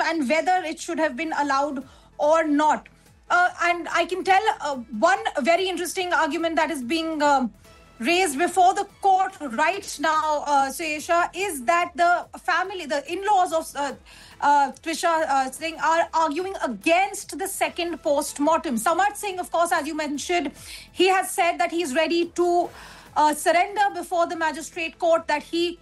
and whether it should have been allowed or not. And I can tell one very interesting argument that is being raised before the court right now, Suesha, is that the family, the in-laws of Trisha Singh are arguing against the second post-mortem. Samarth Singh, of course, as you mentioned, he has said that he is ready to surrender before the magistrate court, that he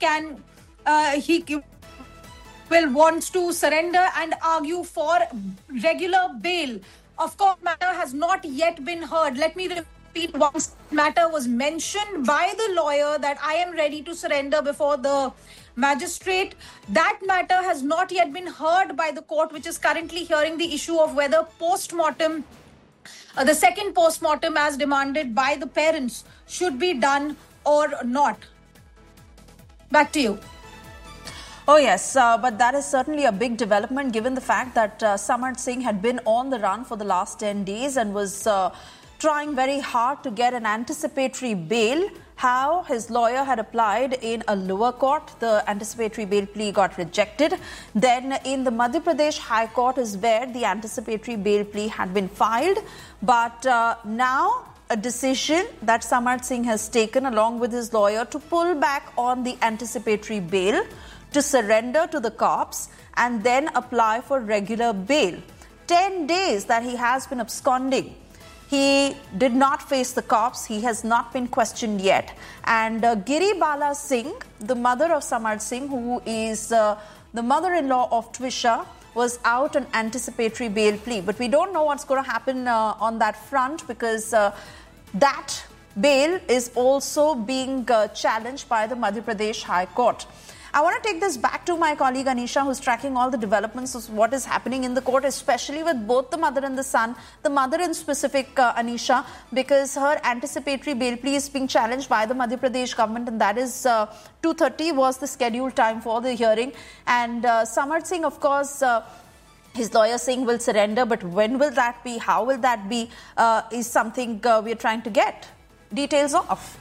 will want to surrender and argue for regular bail. Of course, matter has not yet been heard. Let me repeat, once matter was mentioned by the lawyer that I am ready to surrender before the magistrate, that matter has not yet been heard by the court, which is currently hearing the issue of whether post-mortem, the second post-mortem as demanded by the parents, should be done or not. Back to you. Oh yes, but that is certainly a big development given the fact that Samarth Singh had been on the run for the last 10 days and was trying very hard to get an anticipatory bail. How his lawyer had applied in a lower court, the anticipatory bail plea got rejected. Then in the Madhya Pradesh High Court is where the anticipatory bail plea had been filed. But now a decision that Samarth Singh has taken along with his lawyer to pull back on the anticipatory bail, to surrender to the cops and then apply for regular bail. 10 days that he has been absconding. He did not face the cops. He has not been questioned yet. And Giribala Singh, the mother of Samarth Singh, who is the mother-in-law of Trisha, was out on anticipatory bail plea. But we don't know what's going to happen on that front, because that bail is also being challenged by the Madhya Pradesh High Court. I want to take this back to my colleague Anisha, who's tracking all the developments of what is happening in the court, especially with both the mother and the son. The mother in specific, Anisha, because her anticipatory bail plea is being challenged by the Madhya Pradesh government, and that is 2:30 was the scheduled time for the hearing. And Samarth Singh, of course, his lawyer saying will surrender, but when will that be? How will that be? Is something we're trying to get details of.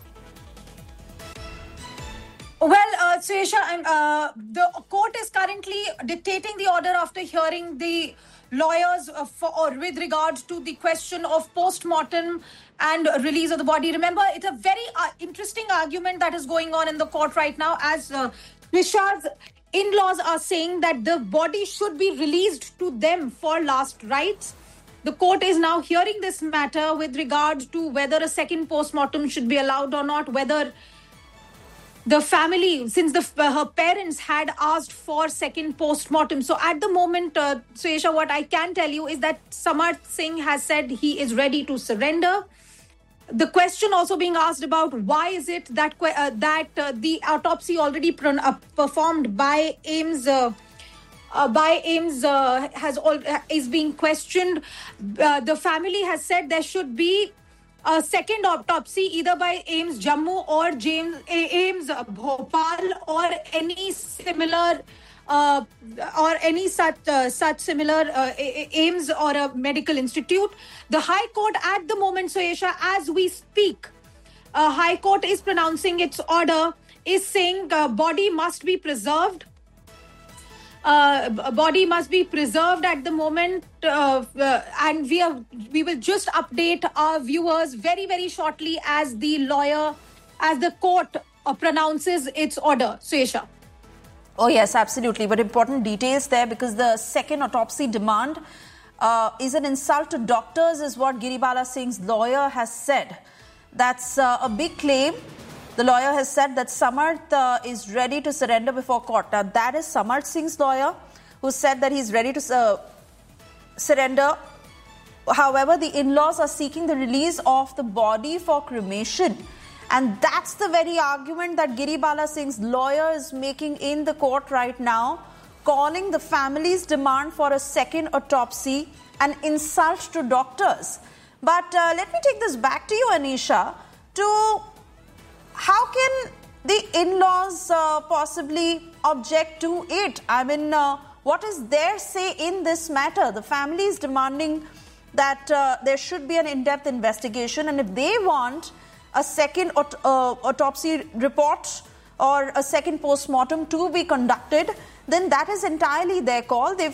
Well, Suesha, the court is currently dictating the order after hearing the lawyers with regard to the question of post-mortem and release of the body. Remember, it's a very interesting argument that is going on in the court right now, as Trisha's in-laws are saying that the body should be released to them for last rites. The court is now hearing this matter with regard to whether a second post-mortem should be allowed or not, whether the family, since her parents had asked for second post-mortem. So at the moment, Suesha, what I can tell you is that Samarth Singh has said he is ready to surrender. The question also being asked about why is it that the autopsy already performed by AIIMS is being questioned. The family has said there should be a second autopsy either by AIIMS Jammu or AIIMS Bhopal or any similar such similar AIIMS or a medical institute. The High Court at the moment, Suesha, as we speak, High Court is pronouncing its order, is saying body must be preserved. Body must be preserved at the moment, and we will just update our viewers very, very shortly as the court pronounces its order. Suesha. Oh yes, absolutely. But important details there, because the second autopsy demand is an insult to doctors, is what Giribala Singh's lawyer has said. That's a big claim. The lawyer has said that Samarth is ready to surrender before court. Now, that is Samarth Singh's lawyer who said that he's ready to surrender. However, the in-laws are seeking the release of the body for cremation. And that's the very argument that Giribala Singh's lawyer is making in the court right now, calling the family's demand for a second autopsy an insult to doctors. But let me take this back to you, Anisha, to how can the in-laws possibly object to it? I mean, what is their say in this matter? The family is demanding that there should be an in-depth investigation, and if they want a second autopsy report or a second post-mortem to be conducted, then that is entirely their call. They've